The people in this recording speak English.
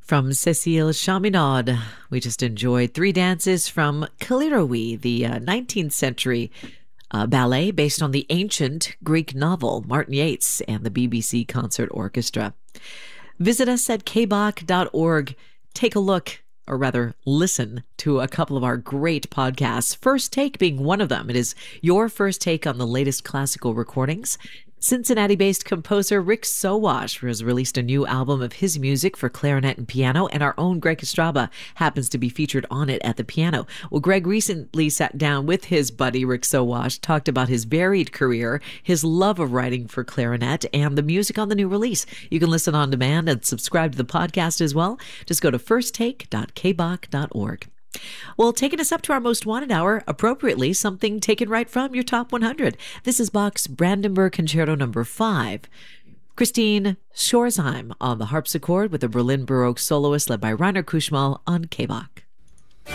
From Cécile Chaminaud, we just enjoyed three dances from Kalirowi, the 19th century ballet based on the ancient Greek novel Martin Yeats and the BBC Concert Orchestra. Visit us at kbach.org. Take a look, or rather listen to a couple of our great podcasts, First Take being one of them. It is your first take on the latest classical recordings. Cincinnati-based composer Rick Sowash has released a new album of his music for clarinet and piano, and our own Greg Estrada happens to be featured on it at the piano. Well, Greg recently sat down with his buddy Rick Sowash, talked about his varied career, his love of writing for clarinet, and the music on the new release. You can listen on demand and subscribe to the podcast as well. Just go to firsttake.kbach.org. Well, taking us up to our most wanted hour, appropriately, something taken right from your top 100. This is Bach's Brandenburg Concerto No. 5. Christine Schorsheim on the harpsichord with a Berlin Baroque soloist led by Rainer Kuschmal on K-Bach.